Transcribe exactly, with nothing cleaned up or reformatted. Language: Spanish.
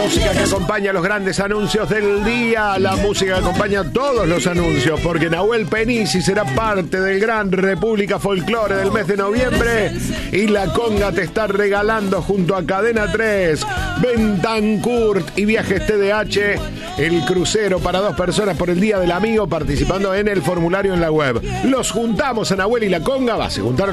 música que acompaña los grandes anuncios del día, la música que acompaña todos los anuncios, porque Nahuel Penisi será parte del Gran República Folklore del mes de noviembre y la Conga te está regalando junto a Cadena tres, Bentancurt y Viajes T D H el crucero para dos personas por el Día del Amigo, participando en el formulario en la web. Los juntamos a Nahuel y la Conga, va, se juntaron